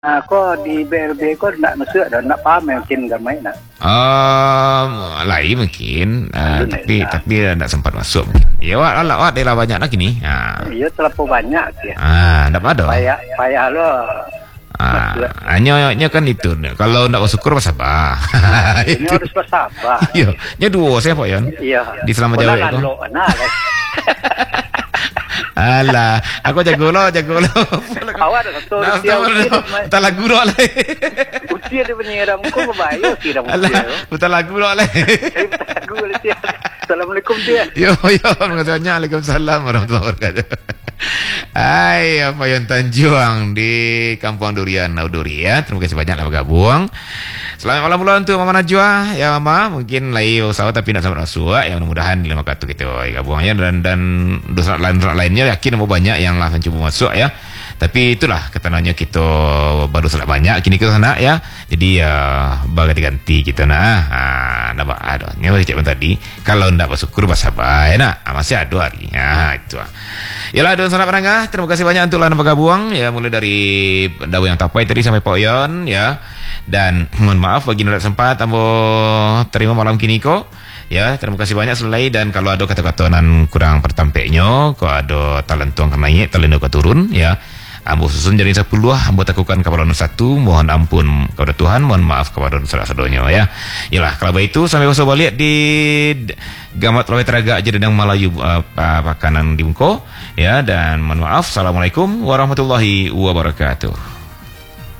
Ko di BRB ko nak masuk dah nak paham mungkin gamai nak. Lain mungkin, tapi tak sempat masuk mungkin. Ya, awak dia lah banyak nak kini. Ya terlalu banyak dia. Tak ada. Payah lo. Hanya kan itu. Kalau nak bersyukur bersabar. Ini harus bersabar. Iya, nya dua saya Pak Yon. Iya. Di Selamat Jawa itu. Alah, aku jago lo. Awak ada satu tak lagu lo lah. Usia dia punya dah muka berbayar sih dah muka. Tak lagu lo lah. Lagu dia. Assalamualaikum dia. Yo, mengatanya Waalaikumsalam warahmatullahi wabarakatuh. Hai, apa yang Tanjuang di Kampung Durian Nauduri ya. Terima kasih banyak lah bergabung. Selamat malam pula untuk Mama Najwa ya Mama. Mungkin lain usaha tapi nak sampai masuk ya, mudah-mudahan di lima kartu kita gabungnya dan dosa lainnya yakin mau banyak yang lah mencoba masuk ya. Tapi itulah ketenannya kita baru sangat banyak kini kita sana ya. Jadi ya berganti-ganti kita nampak ada nyawa cik tadi kalau ndak bersyukur bersabar ya nak masih ada hari itu yalah don sana penangah. Terima kasih banyak untuk lana bergabung ya, mulai dari Dawu yang tapai tadi sampai Pak Yon ya. Dan mohon maaf bagi tidak sempat ambo terima malam kini ko ya. Terima kasih banyak selai, dan kalau ada kata-kata nan kurang pertampeknya, kalau ada talentuang kan naik talentu turun ya, ambo susun jadi 10 ambo takukan kepada satu, mohon ampun kepada Tuhan, mohon maaf kepada saudara-saudaranya ya. Yalah kalau begitu sampai besok balik di Gamat Lawai Teraga aja Dedang Melayu pakanan di Bungko ya, dan mohon maaf. Assalamualaikum warahmatullahi wabarakatuh.